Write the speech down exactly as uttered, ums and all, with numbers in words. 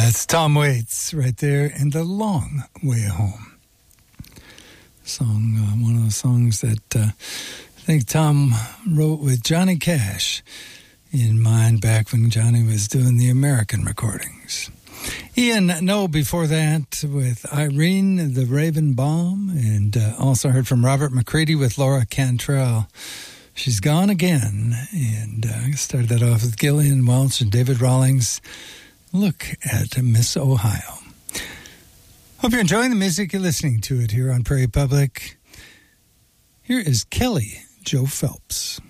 That's Tom Waits right there in The Long Way Home. Song, uh, one of the songs that uh, I think Tom wrote with Johnny Cash in mind back when Johnny was doing the American recordings. Ian No before that with Irene the Raven Bomb, and uh, also heard from Robert McCready with Laura Cantrell. She's Gone Again, and uh, started that off with Gillian Welch and David Rawlings. Look at Miss Ohio. Hope you're enjoying the music. You're listening to it here on Prairie Public. Here is Kelly Joe Phelps.